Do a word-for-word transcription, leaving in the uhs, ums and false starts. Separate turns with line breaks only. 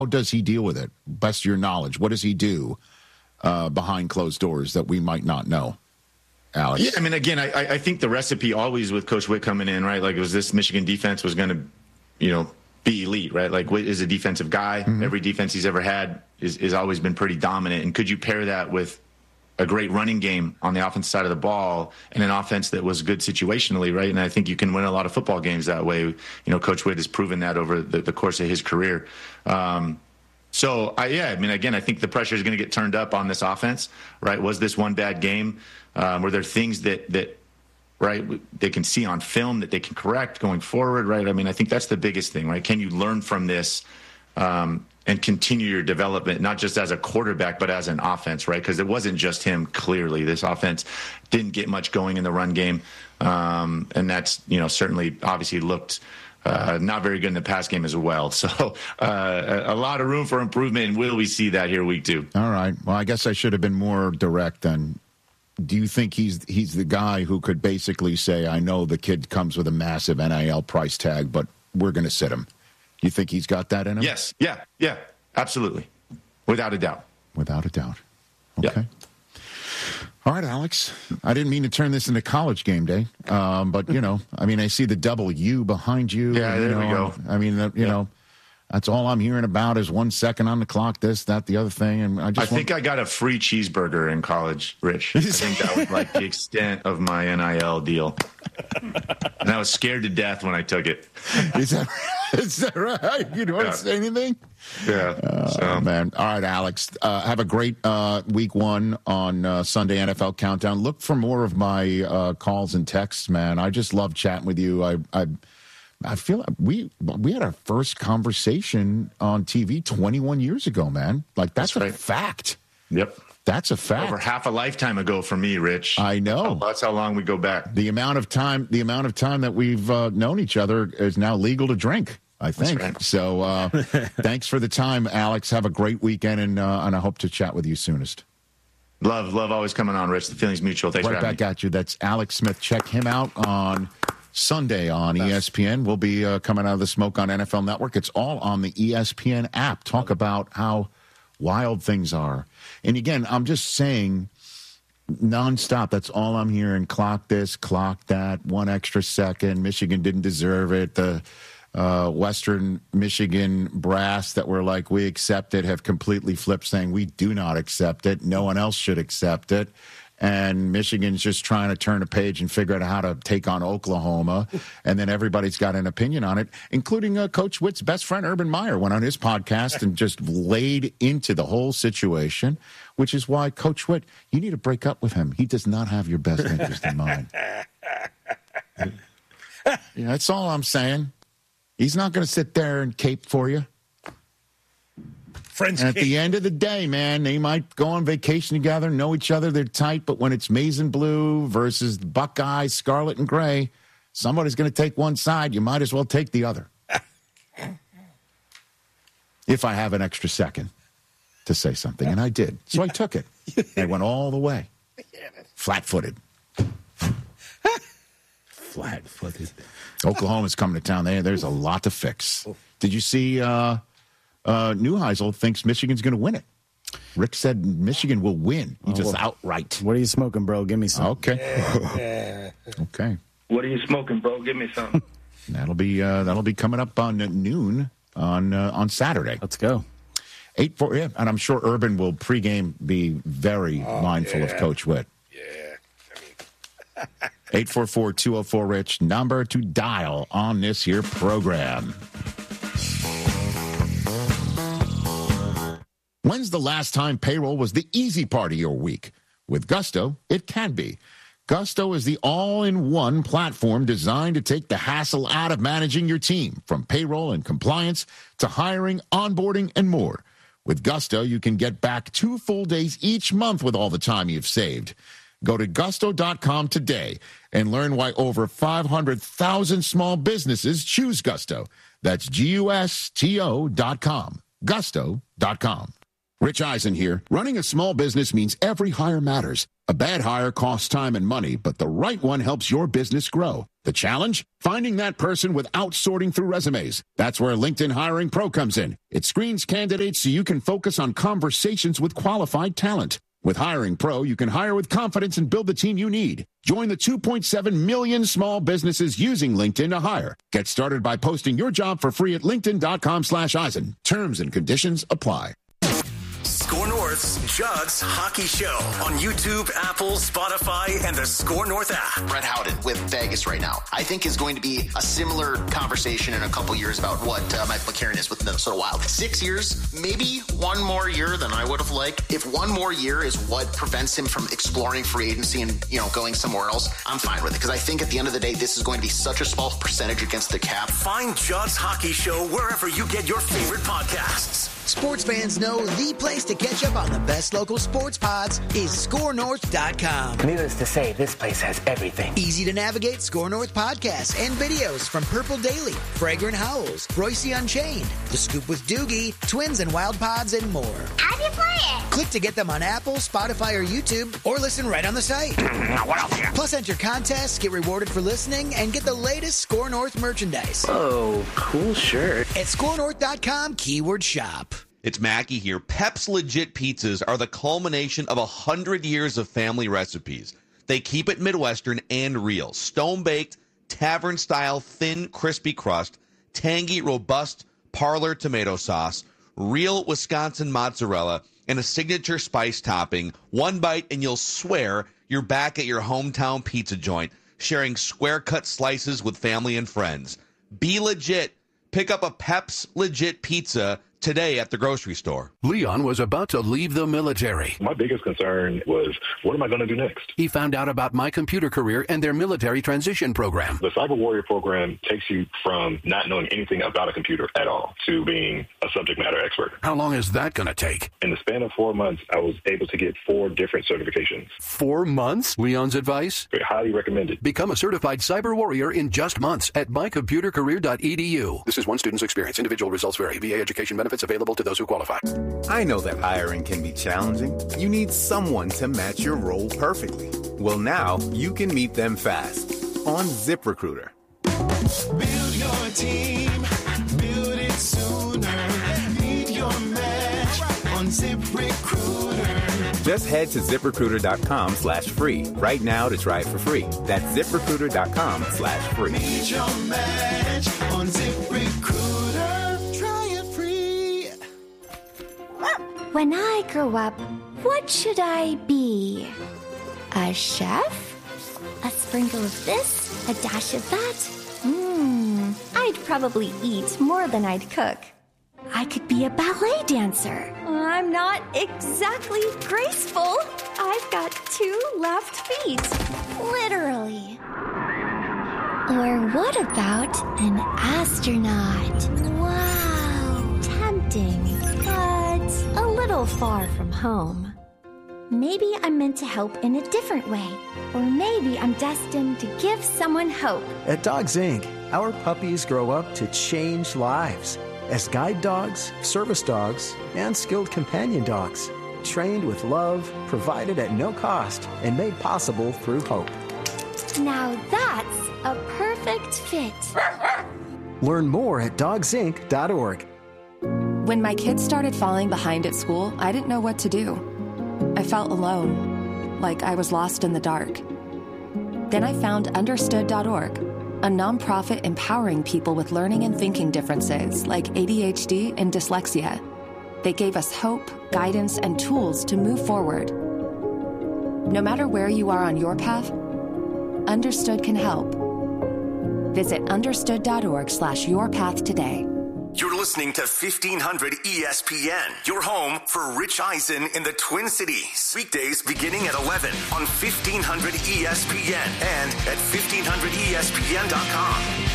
does he deal with it? Best of your knowledge, what does he do uh, behind closed doors that we might not know? Alex?
Yeah, I mean, again, I, I think the recipe always with Coach Witt coming in, right? Like, it was this Michigan defense was going to, you know, be elite, right? Like, Witt is a defensive guy. Mm-hmm. Every defense he's ever had is, is always been pretty dominant. And could you pair that with a great running game on the offense side of the ball and an offense that was good situationally, right? And I think you can win a lot of football games that way. You know, Coach Witt has proven that over the, the course of his career. Um, so, I, yeah, I mean, again, I think the pressure is going to get turned up on this offense, right? Was this one bad game? Um, were there things that, that, right, they can see on film that they can correct going forward, right? I mean, I think that's the biggest thing, right? Can you learn from this um, and continue your development, not just as a quarterback, but as an offense, right? Because it wasn't just him, clearly. This offense didn't get much going in the run game. Um, and that's, you know, certainly obviously looked uh, not very good in the pass game as well. So uh, a, a lot of room for improvement, and will we see that here week two?
All right. Well, I guess I should have been more direct then. Do you think he's he's the guy who could basically say, I know the kid comes with a massive N I L price tag, but we're going to sit him? Do you think he's got that in him?
Yes. Yeah. Yeah. Absolutely. Without a doubt.
Without a doubt. Okay.
Yeah.
All right, Alex. I didn't mean to turn this into college game day, um, but, you know, I mean, I see the double U behind you.
Yeah,
and, you
there
know,
we go.
I mean, you yeah. know. That's all I'm hearing about is one second on the clock, this, that, the other thing. And I just
I
want...
think I got a free cheeseburger in college, Rich. I think that was like the extent of my N I L deal. And I was scared to death when I took it.
Is that, is that right? You don't want
yeah.
to say anything?
Yeah.
Oh,
so.
man. All right, Alex. Uh, have a great uh, week one on uh, Sunday N F L Countdown. Look for more of my uh, calls and texts, man. I just love chatting with you. I, I I feel like we we had our first conversation on T V twenty-one years ago, man. Like, that's, that's a right. fact.
Yep.
That's a fact.
Over half a lifetime ago for me, Rich.
I know.
That's how long we go back.
The amount of time, the amount of time that we've uh, known each other is now legal to drink, I think. Right. So uh, thanks for the time, Alex. Have a great weekend, and, uh, and I hope to chat with you soonest.
Love, love always coming on, Rich. The feeling's mutual. Thanks
right
for having
back
me.
at you. That's Alex Smith. Check him out on Sunday on E S P N. We'll be uh, coming out of the smoke on N F L Network. It's all on the E S P N app. Talk about how wild things are. And again, I'm just saying nonstop. That's all I'm hearing. Clock this, clock that, one extra second. Michigan didn't deserve it. The uh, Western Michigan brass that were like, we accept it, have completely flipped, saying we do not accept it. No one else should accept it. And Michigan's just trying to turn a page and figure out how to take on Oklahoma. And then everybody's got an opinion on it, including uh, Coach Witt's best friend, Urban Meyer, went on his podcast and just laid into the whole situation, which is why, Coach Witt, you need to break up with him. He does not have your best interest in mind. Yeah, that's all I'm saying. He's not going to sit there and cape for you.
Friends
and at the end of the day, man, they might go on vacation together, know each other, they're tight, but when it's maize and blue versus Buckeyes, scarlet and gray, somebody's going to take one side. You might as well take the other. If I have an extra second to say something, and I did. So I took it. I went all the way. Flat-footed.
Flat-footed.
Oklahoma's coming to town. There's a lot to fix. Did you see... Uh, Uh, Neuheisel thinks Michigan's going to win it. Rick said Michigan will win. He oh, just well, outright.
What are you smoking, bro? Give me some.
Okay.
Yeah.
Okay.
What are you smoking, bro? Give me some.
That'll be uh, that'll be coming up on noon on uh, on Saturday.
Let's go.
Eight four. Yeah, and I'm sure Urban will pregame be very oh, mindful yeah. of Coach Witt.
Yeah. I mean.
Eight four four two zero four Rich number to dial on this here program. When's the last time payroll was the easy part of your week? With Gusto, it can be. Gusto is the all-in-one platform designed to take the hassle out of managing your team, from payroll and compliance to hiring, onboarding, and more. With Gusto, you can get back two full days each month with all the time you've saved. Go to gusto dot com today and learn why over five hundred thousand small businesses choose Gusto. That's G U S T O dot com. gusto dot com. Rich Eisen here. Running a small business means every hire matters. A bad hire costs time and money, but the right one helps your business grow. The challenge? Finding that person without sorting through resumes. That's where LinkedIn Hiring Pro comes in. It screens candidates so you can focus on conversations with qualified talent. With Hiring Pro, you can hire with confidence and build the team you need. Join the two point seven million small businesses using LinkedIn to hire. Get started by posting your job for free at linkedin.com slash Eisen. Terms and conditions apply.
Score North's Judd's Hockey Show on YouTube, Apple, Spotify, and the Score North app.
Brett Howden with Vegas right now, I think is going to be a similar conversation in a couple years about what uh, Mike McCarron is with the Minnesota Wild. Six years, maybe one more year than I would have liked. If one more year is what prevents him from exploring free agency and, you know, going somewhere else, I'm fine with it. Because I think at the end of the day, this is going to be such a small percentage against the cap.
Find Judd's Hockey Show wherever you get your favorite podcasts.
Sports fans know the place to catch up on the best local sports pods is score north dot com.
Needless to say, this place has everything.
Easy to navigate Score North podcasts and videos from Purple Daily, Fragrant Howls, Royce Unchained, The Scoop with Doogie, Twins and Wild Pods, and more.
How do you play it?
Click to get them on Apple, Spotify, or YouTube, or listen right on the site.
What else here?
Plus, enter contests, get rewarded for listening, and get the latest Score North merchandise.
Oh, cool shirt.
At score north dot com, keyword shop.
It's Mackie here. Pep's Legit Pizzas are the culmination of a hundred years of family recipes. They keep it Midwestern and real. Stone-baked, tavern-style, thin, crispy crust, tangy, robust parlor tomato sauce, real Wisconsin mozzarella, and a signature spice topping. One bite and you'll swear you're back at your hometown pizza joint, sharing square-cut slices with family and friends. Be legit. Pick up a Pep's Legit Pizza today at the grocery store.
Leon was about to leave the military.
My biggest concern was, what am I going to do next?
He found out about My Computer Career and their military transition program.
The Cyber Warrior program takes you from not knowing anything about a computer at all to being a subject matter expert.
How long is that going to take?
In the span of four months, I was able to get four different certifications.
Four months? Leon's advice?
Very highly recommended.
Become a certified cyber warrior in just months at my computer career dot e d u. This is one student's experience. Individual results vary. V A education benefits available to those who qualify.
I know that hiring can be challenging. You need someone to match your role perfectly. Well, now you can meet them fast on ZipRecruiter.
Build your team, build it sooner. Meet your match on ZipRecruiter.
Just head to ZipRecruiter.com slash free right now to try it for free. That's ZipRecruiter.com slash free.
Meet your match on ZipRecruiter.
When I grow up, what should I be? A chef? A sprinkle of this? A dash of that? Mmm, I'd probably eat more than I'd cook. I could be a ballet dancer. I'm not exactly graceful. I've got two left feet. Literally. Or what about an astronaut? Wow, tempting. A little far from home. Maybe I'm meant to help in a different way. Or maybe I'm destined to give someone hope.
At Dogs Incorporated, our puppies grow up to change lives as guide dogs, service dogs, and skilled companion dogs. Trained with love, provided at no cost, and made possible through hope.
Now that's a perfect fit.
Learn more at dogs inc dot org.
When my kids started falling behind at school, I didn't know what to do. I felt alone, like I was lost in the dark. Then I found understood dot org, a nonprofit empowering people with learning and thinking differences like A D H D and dyslexia. They gave us hope, guidance, and tools to move forward. No matter where you are on your path, Understood can help. Visit understood dot org slash your path today.
You're listening to fifteen hundred E S P N, your home for Rich Eisen in the Twin Cities. Weekdays beginning at eleven on fifteen hundred E S P N and at fifteen hundred E S P N dot com.